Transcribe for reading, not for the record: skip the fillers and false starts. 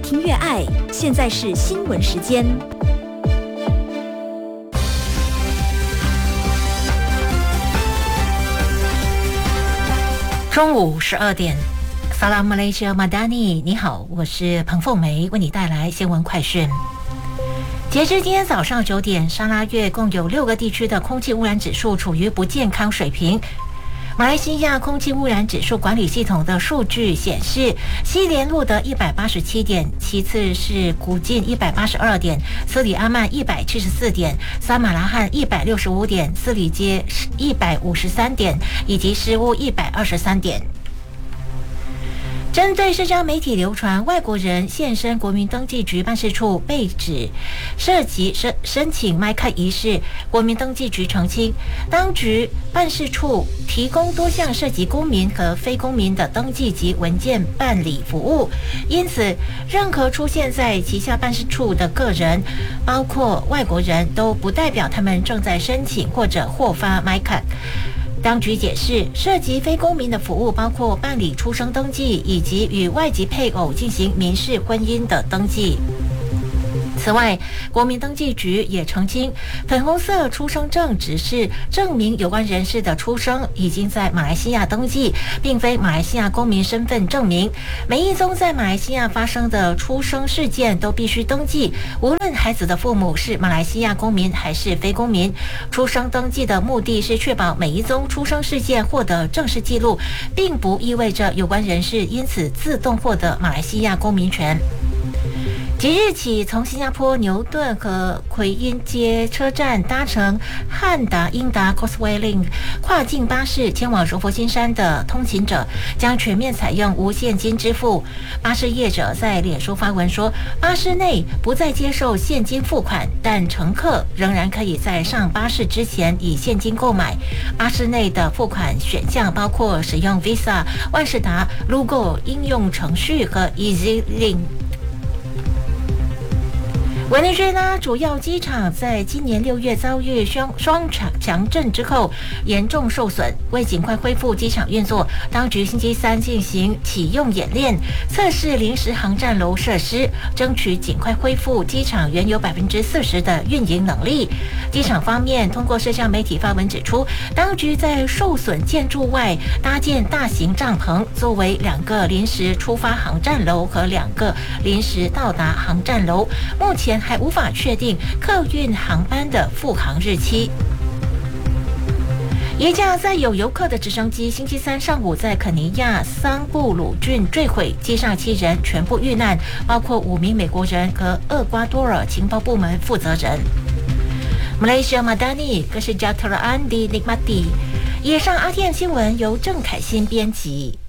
听越爱。现在是新闻时间。 中午12点。Salam Malaysia Madani， 你好，我是彭凤梅，为你带来新闻快讯。截至今天早上9点，沙拉越共有6个地区的空气污染指数处于不健康水平。马来西亚空气污染指数管理系统的数据显示，西莲路的187点，其次是古晋182点，斯里阿曼174点，沙马拉罕165点，斯里街153点，以及诗屋123点。针对社交媒体流传外国人现身国民登记局办事处被指涉及申请麦卡仪式，国民登记局澄清，当局办事处提供多项涉及公民和非公民的登记及文件办理服务，因此任何出现在旗下办事处的个人，包括外国人，都不代表他们正在申请或者获发麦卡。当局解释，涉及非公民的服务包括办理出生登记以及与外籍配偶进行民事婚姻的登记。此外，国民登记局也澄清，粉红色出生证只是证明有关人士的出生已经在马来西亚登记，并非马来西亚公民身份证明。每一宗在马来西亚发生的出生事件都必须登记，无论孩子的父母是马来西亚公民还是非公民。出生登记的目的是确保每一宗出生事件获得正式记录，并不意味着有关人士因此自动获得马来西亚公民权。即日起，从新加坡牛顿和奎因街车站搭乘汉达英达 Causeway Link 跨境巴士前往柔佛新山的通勤者将全面采用无现金支付。巴士业者在脸书发文说，巴士内不再接受现金付款，但乘客仍然可以在上巴士之前以现金购买。巴士内的付款选项包括使用 Visa、万事达、Lugo 应用程序和 EasyLink。委内瑞拉主要机场在今年6月遭遇双强震之后严重受损，为尽快恢复机场运作，当局星期三进行启用演练，测试临时航站楼设施，争取尽快恢复机场原有40%的运营能力。机场方面通过社交媒体发文指出，当局在受损建筑外搭建大型帐篷，作为2个临时出发航站楼和2个临时到达航站楼，目前还无法确定客运航班的复航日期。一架载有游客的直升机星期三上午在肯尼亚桑布鲁郡坠毁，机上7人全部遇难，包括5名美国人和厄瓜多尔情报部门负责人。Malaysia Madani， Kesejahteraan di Nikmati。以上 RTM 新闻由郑凯欣编辑。